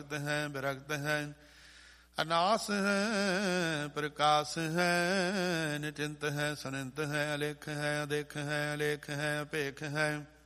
ਹੈ, ਬਿਰਗਤ ਹੈ, ਅਨਾਸ ਹੈ, ਪ੍ਰਕਾਸ਼ ਹੈ, ਨਿਚਿੰਤ ਹੈ, ਸੁਨਿੰਤ ਹੈ, ਅਲੇਖ ਹੈ, ਅਦੇਖ ਹੈ, ਅਲੇਖ ਹੈ, ਅਭੇਖ ਹੈ,